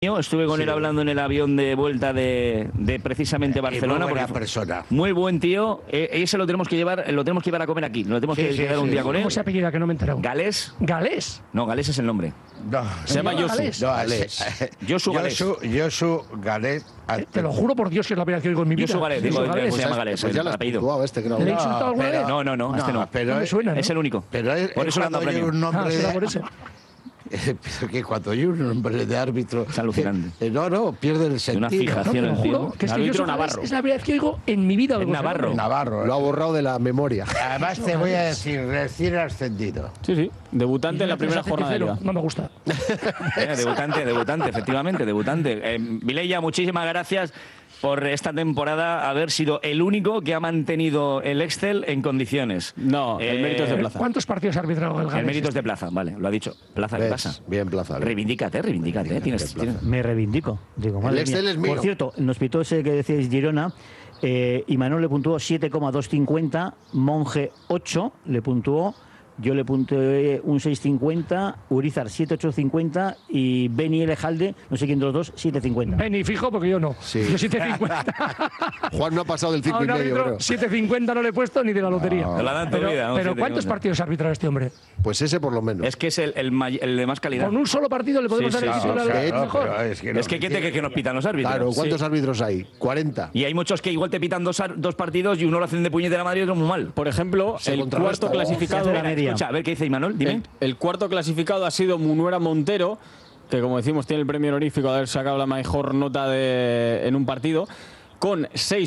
Estuve con él hablando en el avión de vuelta de precisamente Barcelona. Muy buena persona. Muy buen tío. Ese lo tenemos que llevar a comer aquí. Lo tenemos que quedar un día con él. ¿Cómo se apellida que no me he enterado? ¿Galés? ¿Galés? No, Galés es el nombre. No, Se llama Josu. Josu Galés. Josu Galés. Te lo juro por Dios que es la primera vez que oigo en mi vida. Josu Galés, digo, se llama Galés, Pues ya el lo has apellido. puntuado ¿Le he insultado alguna vez? No, este no. Pero No me suena, ¿no? Es el único. Pero Por eso le han dado premio. un nombre será por eso. pero que cuando hay un nombre de árbitro Es alucinante. no pierde el Una sentido. fijación Te lo el tío. juro que es que Árbitro yo soy Navarro. es la primera vez que oigo en mi vida. Es Navarro. Navarro. Lo ha borrado de la memoria. Además te voy a decir, recién ascendido. Sí. Debutante en la primera jornada de liga. No me gusta. Debutante, efectivamente, debutante. Vilella, muchísimas gracias por esta temporada haber sido el único que ha mantenido el Excel en condiciones. No, el mérito es de Plaza. ¿Cuántos partidos ha arbitrado el Galés? El mérito es de Plaza, vale, lo ha dicho. Plaza, ¿qué pasa? Bien, Plaza. bien. Reivindícate. Tienes. Me reivindico. Digo, madre El Excel mía. es mío. Por cierto, nos pitó ese que decíais Girona. Y Manuel le puntuó 7,250, Monje 8 le puntuó, yo le puntué un 6,50, Urizar 7,850 y Beni Elejalde, no sé quién de los dos, 7,50. Beni fijo porque yo no. Sí. Yo 7,50. Juan no ha pasado del A 5 un y medio, árbitro creo. 7,50 no le he puesto ni de la lotería. Te la dan tu vida, un Pero 7,50. ¿cuántos partidos ha arbitrado este hombre? Pues ese por lo menos. Es que es el de más calidad. Con un solo partido le podemos Sí, dar el sí, título sí, al Claro, mejor. pero es que no. Es que ¿qué te que nos pitan los árbitros? Claro, ¿cuántos Sí. árbitros hay? 40. Y hay muchos que igual te pitan dos partidos y uno lo hacen de puñetera madre y otro muy mal. Por ejemplo, Se el contrarresta. cuarto clasificado. la media. Escucha, a ver qué dice Imanol, dime. El cuarto clasificado ha sido Munuera Montero, que como decimos tiene el premio honorífico de haber sacado la mejor nota en un partido, con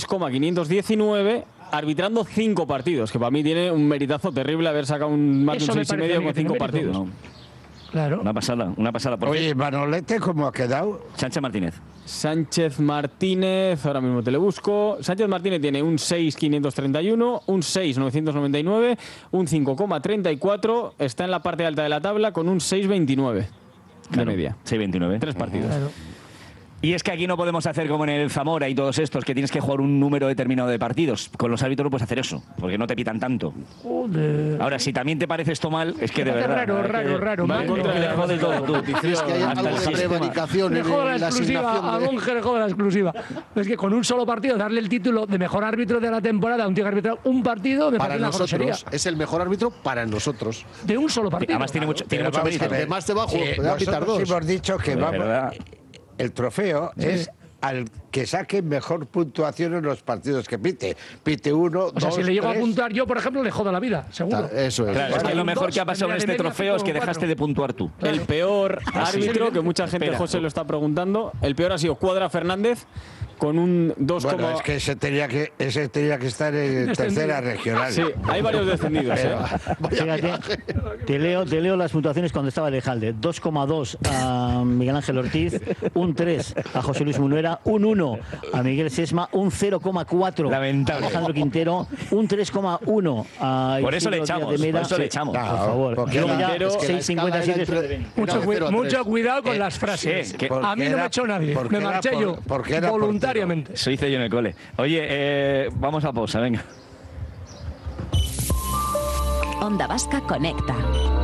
6,519, arbitrando 5 partidos, que para mí tiene un meritazo terrible haber sacado más de Eso un me 6,5 parece a mí con que tiene 5 mérito. partidos. Claro. Una pasada. Por Oye, Manolete, ¿cómo ha quedado? Sánchez Martínez. Sánchez Martínez, ahora mismo te le busco. Sánchez Martínez tiene un 6,531, un 6,999, un 5,34. Está en la parte alta de la tabla con un 6,29 de media. 6,29. 3 partidos. Claro. Y es que aquí no podemos hacer como en el Zamora y todos estos, que tienes que jugar un número determinado de partidos. Con los árbitros no puedes hacer eso, porque no te pitan tanto. Joder. Ahora, si también te parece esto mal, es que de Me parece verdad. raro. Va en contra de la jode todo, tú. ¿Crees que hay Hasta algo el de sistema. prevaricación Le en jodo la la exclusiva, asignación a de... Monge le jodo la exclusiva. Es que con un solo partido darle el título de mejor árbitro de la temporada a un tío que ha arbitrado un partido me Para parece una grosería. nosotros, es el mejor árbitro para nosotros. De un solo partido. Además tiene mucho Pero vamos mérito. a ver, Además te va a jugar, te va a pitar nosotros dos. hemos dicho que De vamos, verdad. el trofeo es al que saque mejor puntuación en los partidos que pite. Pite uno, O sea, dos, si le llego a tres. puntuar yo, por ejemplo, le jodo la vida, seguro. Eso es. Claro, es que lo mejor que ha pasado en Tendría este de media trofeo es que 5,4. dejaste de puntuar tú. El peor árbitro, que mucha gente, Espera. José, lo está preguntando, el peor ha sido Cuadra Fernández, con un 2, Bueno, es que ese tenía que estar en tercera regional. Sí, hay varios descendidos. Fíjate, te leo las puntuaciones cuando estaba Elejalde. 2,2 a Miguel Ángel Ortiz, un 3 a José Luis Munuera, un 1 a Miguel Sesma, un 0,4 Lamentable. a Alejandro Quintero, un 3,1 a Por eso le Isidro echamos, Díaz de Mera. por eso le Sí, echamos. por favor. porque Luego ya es que la escala 6,57 era es de Beni. Mucho cuidado con las frases. Sí, que- a mí no me ha hecho nadie. porque Me era marché yo. porque era Voluntariamente. Eso hice yo en el cole. Oye, vamos a pausa, venga. Onda Vasca Conecta.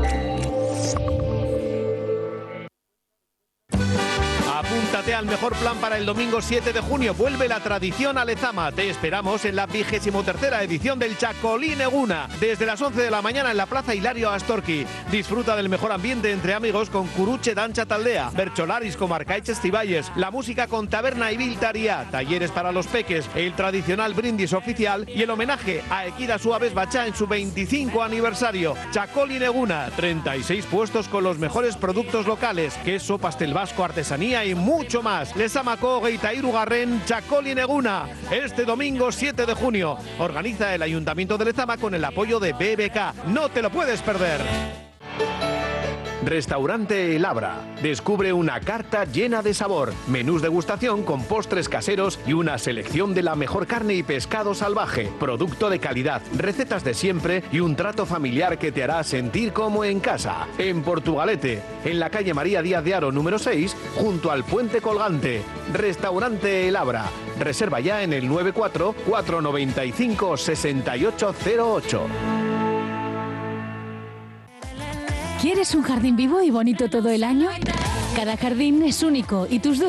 Apúntate al mejor plan para el domingo 7 de junio. Vuelve la tradición a Lezama. Te esperamos en la 23ª edición del Chacolín Eguna. Desde las 11 de la mañana en la Plaza Hilario Astorqui. Disfruta del mejor ambiente entre amigos con Curuche Dancha Taldea, Bercholaris con Arcaiches Ciballes, la música con Taberna y Viltaría, talleres para los peques, el tradicional brindis oficial y el homenaje a Equida Suaves Bachá en su 25 aniversario. Chacolín Eguna, 36 puestos con los mejores productos locales, queso, pastel vasco, artesanía y mucho más. Lesamako, Geitairu Garren, Chacolín Eguna. Este domingo 7 de junio. Organiza el Ayuntamiento de Lezama con el apoyo de BBK. No te lo puedes perder. Restaurante El Abra. Descubre una carta llena de sabor, menús degustación con postres caseros y una selección de la mejor carne y pescado salvaje, producto de calidad, recetas de siempre y un trato familiar que te hará sentir como en casa. En Portugalete, en la calle María Díaz de Haro número 6, junto al Puente Colgante. Restaurante El Abra. Reserva ya en el 94 495 6808. ¿Quieres un jardín vivo y bonito todo el año? Cada jardín es único y tus